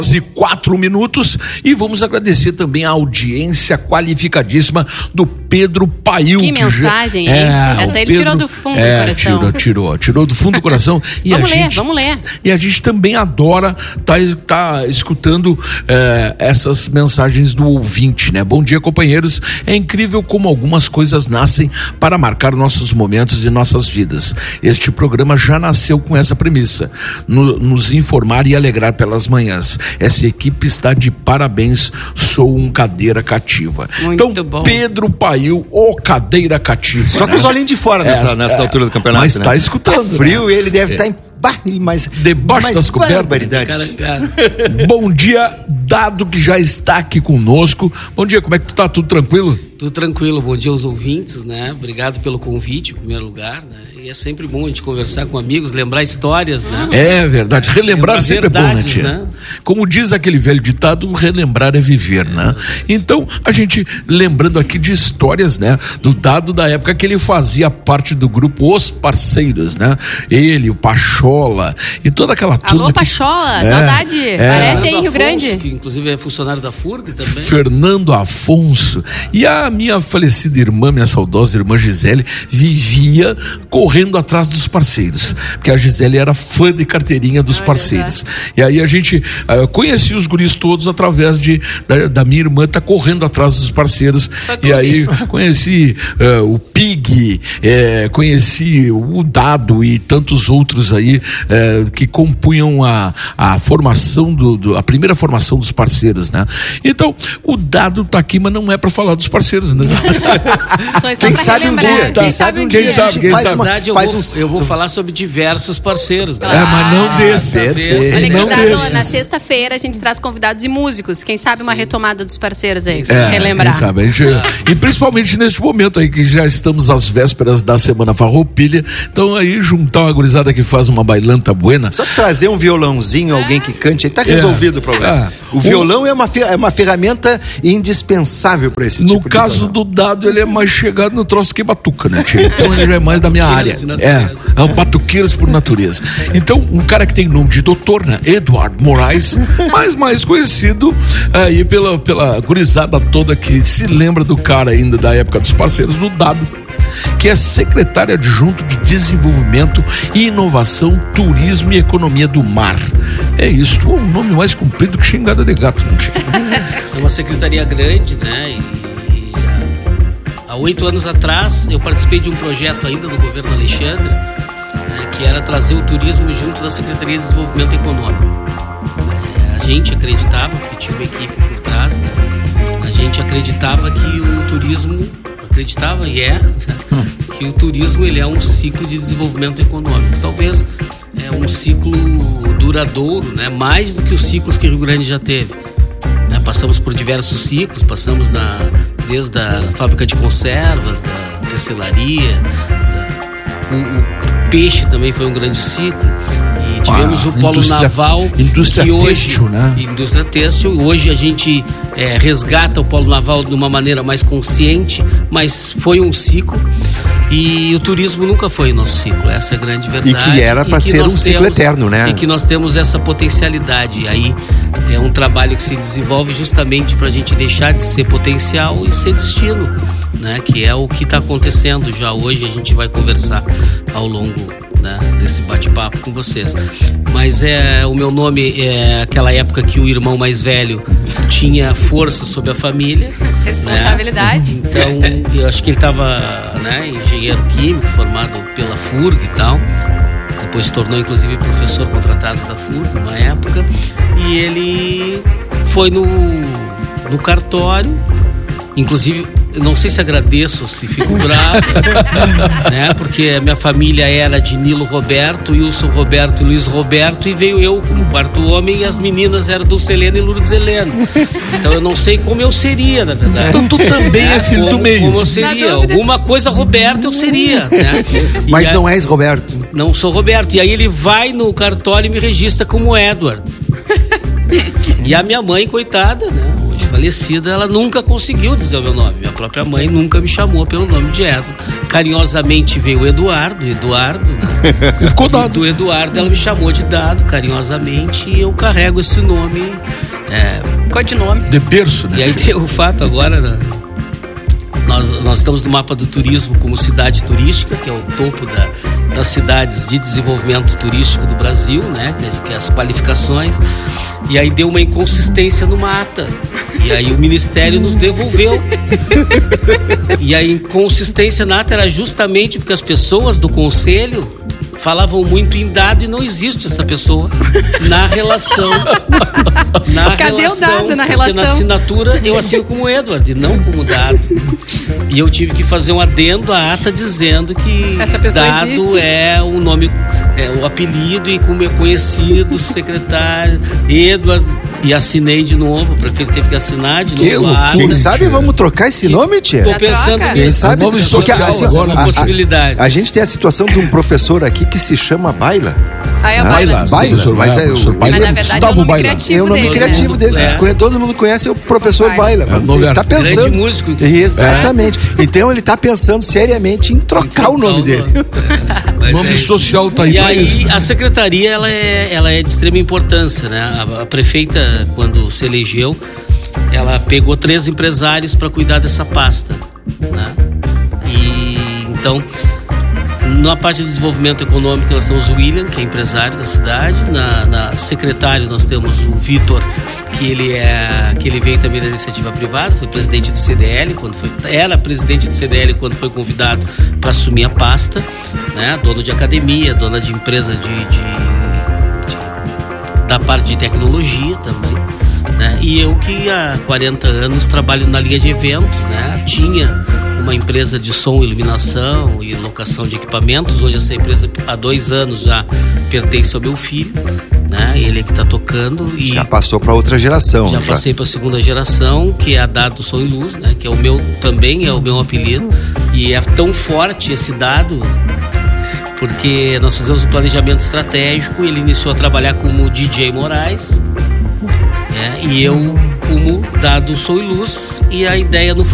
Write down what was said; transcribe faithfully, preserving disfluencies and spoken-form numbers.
E quatro minutos, e vamos agradecer também a audiência qualificadíssima do Pedro Pail. Que mensagem, é, hein? Essa ele Pedro, tirou do fundo é, do coração. Tirou, tirou, tirou do fundo do coração. E vamos a ler, gente, vamos ler. E a gente também adora tá, tá escutando é, essas mensagens do ouvinte, né? Bom dia, companheiros. É incrível como algumas coisas nascem para marcar nossos momentos e nossas vidas. Este programa já nasceu com essa premissa: no, nos informar e alegrar pelas manhãs. Essa equipe está de parabéns, sou um cadeira cativa. Muito então, bom. Pedro Pail, o cadeira cativa. Só com os olhinhos de fora nessa, É, nessa é, altura do campeonato. mas né? tá escutando, Tá frio, né? e ele deve estar É. em bah, mas, Debaixo mas das cobertas. barbaridade. Cara, cara. Bom dia, Dado, que já está aqui conosco. Bom dia, como é que tu tá? Tudo tranquilo? Tudo tranquilo, bom dia aos ouvintes, né? Obrigado pelo convite, em primeiro lugar, né? E é sempre bom a gente conversar com amigos, lembrar histórias, né? É verdade, relembrar Lembrar sempre é bom, né, verdades, tia? né? Como diz aquele velho ditado, relembrar é viver, né? Então, a gente lembrando aqui de histórias, né? Do Dado da época que ele fazia parte do grupo Os Parceiros, né? Ele, o Pachola e toda aquela turma. Alô, que... Pachola, É, saudade. é. Parece aí em Rio Afonso, Grande. que inclusive é funcionário da F U R G também. Fernando Afonso e a minha falecida irmã, minha saudosa irmã Gisele, vivia correndo atrás dos parceiros, porque a Gisele era fã de carteirinha dos Olha, parceiros. E aí a gente uh, conhecia os guris todos através de da, da minha irmã tá correndo atrás dos parceiros. E aí conheci uh, o Pig, eh, conheci o Dado e tantos outros aí eh, que compunham a, a formação do, do a primeira formação dos parceiros, né? Então o Dado tá aqui, mas não é para falar dos parceiros, né? Só, só Quem pra sabe um relembrar. dia, Quem quem sabe um quem dia. sabe, quem faz sabe. uma- Na verdade, eu, faz vou, uns- eu vou falar sobre diversos parceiros, né? É, mas não desse. perfeito. Olha, Não que Dado, desses. na sexta-feira a gente traz convidados e músicos. Quem sabe uma retomada dos parceiros aí. É, relembrar. quem sabe, a gente, e principalmente neste momento aí que já estamos às vésperas da Semana Farroupilha, então aí juntar uma gurizada que faz uma bailanta buena. Só trazer um violãozinho, alguém que cante, aí tá resolvido o problema. É. O violão é uma, fe- é uma ferramenta indispensável para esse No tipo de caso violão. do Dado, ele é mais chegado no troço que batuca, né, tio? Então ele já é mais da minha área. de natureza. É, é um batuqueiros por natureza. Então, um cara que tem nome de doutor, né? Eduardo Moraes, mas mais conhecido aí pela, pela gurizada toda que se lembra do cara ainda da época dos parceiros, do Dado, que é secretário adjunto de Desenvolvimento e Inovação, Turismo e Economia do Mar. É isso, é um nome mais comprido que xingada de gato, não tinha. É uma secretaria grande, né? E, e há oito anos atrás eu participei de um projeto ainda do governo Alexandre, né, que era trazer o turismo junto da Secretaria de Desenvolvimento Econômico. É, a gente acreditava, porque tinha uma equipe por trás, né? A gente acreditava que o turismo, acreditava e é, que o turismo ele é um ciclo de desenvolvimento econômico. Talvez é um ciclo duradouro, né? Mais do que os ciclos que o Rio Grande já teve. Né? Passamos por diversos ciclos, passamos na, desde a fábrica de conservas, da tecelaria, da, o, o peixe também foi um grande ciclo. E tivemos Ah, o polo indústria- naval, indústria que hoje, têxtil, né? indústria têxtil. Hoje a gente é, resgata o polo naval de uma maneira mais consciente, mas foi um ciclo. E o turismo nunca foi nosso ciclo, essa é a grande verdade. E que era pra que ser nós um ciclo eterno, né? E que nós temos essa potencialidade. E aí é um trabalho que se desenvolve justamente para a gente deixar de ser potencial e ser destino, né? Que é o que está acontecendo já hoje. A gente vai conversar ao longo, né, desse bate-papo com vocês. Mas é o meu nome é aquela época que o irmão mais velho tinha força sobre a família, Responsabilidade. né? Então eu acho que ele estava, né, engenheiro químico formado pela F U R G e tal. Depois se tornou inclusive professor contratado da F U R G numa época, e ele foi no, no cartório. Inclusive, eu não sei se agradeço ou se fico bravo, né? Porque a minha família era de Nilo Roberto, Wilson Roberto e Luiz Roberto, e veio eu como quarto homem, e as meninas eram Dulce Helena e Lourdes Helena. Então eu não sei como eu seria, na verdade. Então tu também é filho como, do meio. Como eu seria. Na dúvida. Alguma coisa Roberto eu seria, né? E Mas a- não és Roberto. Não sou Roberto. E aí ele vai no cartório e me registra como Edward. E a minha mãe, coitada, né? Hoje falecida, ela nunca conseguiu dizer o meu nome. Minha própria mãe nunca me chamou pelo nome de Edward. Carinhosamente veio o Eduardo, Eduardo, né? Ficou dado. Do Eduardo ela me chamou de Dado, carinhosamente, e eu carrego esse nome. É, Codinome. De berço, né? e aí tem o fato agora, né? Nós, nós estamos no mapa do turismo como cidade turística, que é o topo da, das cidades de desenvolvimento turístico do Brasil, né? Que, que é as qualificações. E aí deu uma inconsistência numa ata. E aí o Ministério nos devolveu. E a inconsistência na ata era justamente porque as pessoas do Conselho falavam muito em dado e não existe essa pessoa na relação. Na Cadê relação, o dado na porque relação? na assinatura eu assino como Edward e não como Dado. E eu tive que fazer um adendo à ata dizendo que Essa pessoa Dado existe. é o nome, é o apelido e como é conhecido, secretário, Edward. E assinei de novo, o prefeito teve que assinar de Que novo a ata. Quem sabe vamos trocar esse nome, tia? Tô pensando troca? Quem nisso. sabe? nome Porque, social assim, agora, a- né? a- Possibilidade. A, gente tem a situação de um professor aqui que se chama Baila. Aí a Ah, Baila. Baila, Baila, professor mas Baila, é o- professor Baila. Mas na verdade é o Gustavo nome Baila. criativo É o nome dele, criativo né? dele. É. Conhe- Todo mundo conhece o professor Baila. Baila. É o nome Ele tá artístico. pensando. Grande músico, inclusive. Exatamente. Então ele tá pensando seriamente em trocar o nome dele. É, mas Nome é isso. social tá aí E pra aí isso, né? a secretaria ela é, ela é de extrema importância, né? A, a prefeita, quando se elegeu, ela pegou três empresários para cuidar dessa pasta, né? E então, na parte do desenvolvimento econômico nós temos o William, que é empresário da cidade. Na, na secretário nós temos o Vitor, que ele é que ele veio também da iniciativa privada, foi presidente do C D L quando foi, era presidente do C D L quando foi convidado para assumir a pasta, né? Dono de academia, dona de empresa de, de, de da parte de tecnologia também, né? E eu que há quarenta anos trabalho na linha de eventos, né? Tinha uma empresa de som, iluminação e locação de equipamentos. Hoje essa empresa há dois anos já pertence ao meu filho, né? Ele é que está tocando e Já passou para outra geração. já passei para a segunda geração, que é a Dado Som e Luz, né? Que é o meu, também é o meu apelido. E é tão forte esse dado, porque nós fizemos um planejamento estratégico. Ele iniciou a trabalhar como D J Moraes, né? E eu como Dado Som e Luz. E a ideia no